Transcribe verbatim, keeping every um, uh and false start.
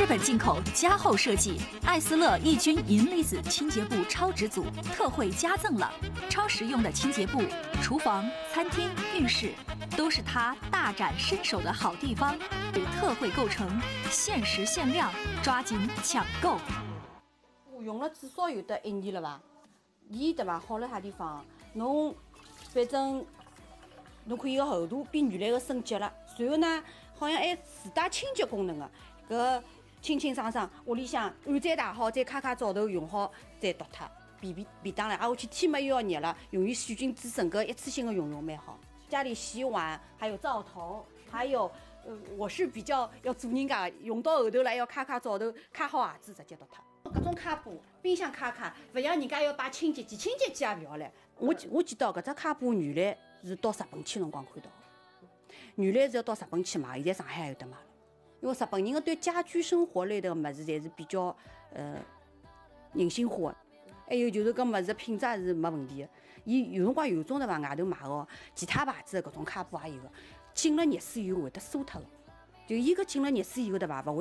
日本进口加厚设计，艾斯乐抑菌银离子清洁布超值组特惠加赠了，超实用的清洁布，厨房、餐厅、浴室都是它大展身手的好地方。特惠购成，限时限量，抓紧抢购！ 我用了至少有得一年了吧？伊对伐？好了啥地方？侬反正侬看伊个厚度比原来个升级了，然后呢，好像还自带清洁功能个，搿清清爽爽，屋里向碗再洗好，再揩揩皂头用好，再倒脱，便便便当了。挨下去天嘛又要热了，容易细菌滋生，搿一次性的用用蛮好。家里洗碗，还有灶头，还有呃，我是比较要做人家，用到后头了要揩揩灶头，揩好鞋子直接倒脱。搿种揩布，冰箱揩揩，勿像人家要摆清洁剂，清洁剂也勿要唻。我我记得搿只揩布原来是到日本去辰光看到的，原来是要到日本去买，现在上海也有得买了。因为日本人个对家居生活类的物事，侪是比较呃人性化的。还有就是搿物事品质是没问题的。伊有辰光有种对伐，外头买个其他牌子的搿种揩布也有个，进了热水以后会得缩脱个。就伊搿进了热水以后对伐，勿会。